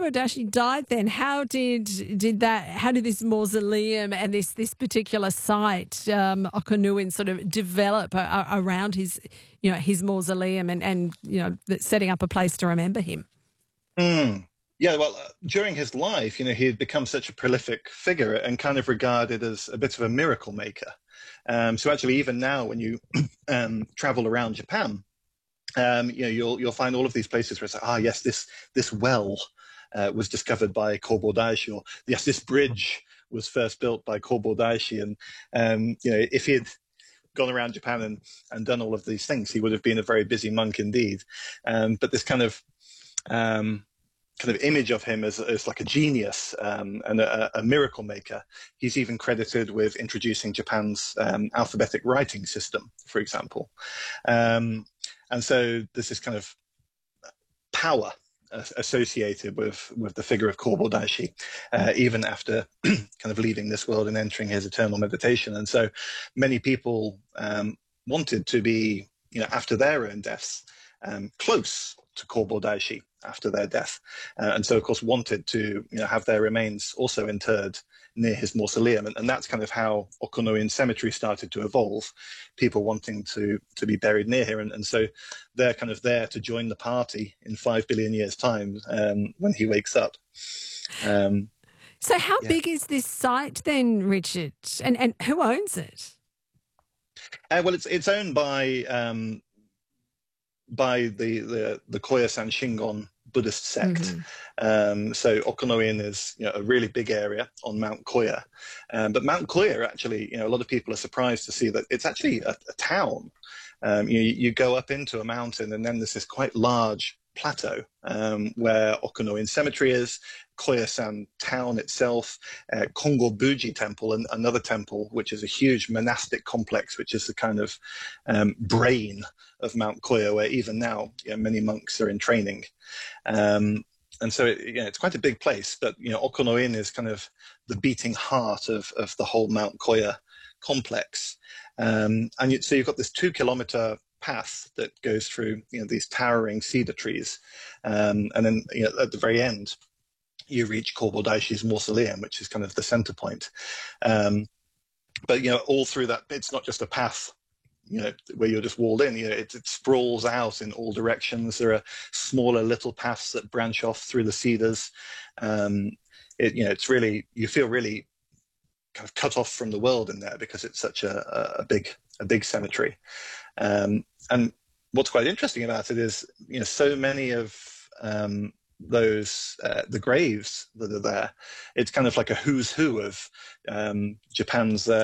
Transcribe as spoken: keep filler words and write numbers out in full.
Kobo Dashi died, then how did did that? How did this mausoleum and this this particular site, um, Okonuin, sort of develop a, a, around his, you know, his mausoleum and and you know, setting up a place to remember him? Mm. Yeah, well, uh, during his life, you know, he had become such a prolific figure and kind of regarded as a bit of a miracle maker. Um, so actually, even now, when you um, travel around Japan, um, you know, you'll you'll find all of these places where it's like, ah, yes, this this well uh, was discovered by Kobo Daishi, or yes, this bridge was first built by Kobo Daishi, and um, you know, if he had gone around Japan and and done all of these things, he would have been a very busy monk indeed. Um, but this kind of um, kind of image of him as, as like a genius um, and a, a miracle maker. He's even credited with introducing Japan's um, alphabetic writing system, for example. Um, and so there's this kind of power associated with, with the figure of Kobo Daishi, uh, even after kind of leaving this world and entering his eternal meditation. And so many people um, wanted to be, you know, after their own deaths, um, close to Kobo Daishi after their death, uh, and so of course wanted to, you know, have their remains also interred near his mausoleum, and, and that's kind of how Okonoin Cemetery started to evolve. People wanting to to be buried near here, and, and so they're kind of there to join the party in five billion years' time um, when he wakes up. Um, So how yeah. big is this site then, Richard? And and who owns it? Uh, well, it's it's owned by um, by the the the Koyasan Shingon Buddhist sect. Mm-hmm. Um, so Okonoin is, you know, a really big area on Mount Koya, um, but Mount Koya actually, you know, a lot of people are surprised to see that it's actually a, a town. Um, you you go up into a mountain, and then there's this quite large plateau um, where Okonoin Cemetery is, Koyasan town itself, uh, Kongo Buji Temple, and another temple, which is a huge monastic complex, which is the kind of um, brain of Mount Koya, where even now, you know, many monks are in training. Um, and so it, you know, it's quite a big place, but, you know, Okonoin is kind of the beating heart of, of the whole Mount Koya complex. Um, and you, so you've got this two kilometer path that goes through, you know, these towering cedar trees. Um, and then, you know, at the very end, you reach Kobo Daishi's mausoleum, which is kind of the center point. Um, but, you know, all through that, it's not just a path, you know, where you're just walled in. You know, it, it sprawls out in all directions. There are smaller little paths that branch off through the cedars. Um, it, you know, it's really, you feel really kind of cut off from the world in there because it's such a, a big, a big cemetery. Um, and what's quite interesting about it is, you know, so many of um, those uh, the graves that are there, it's kind of like a who's who of um, Japan's uh,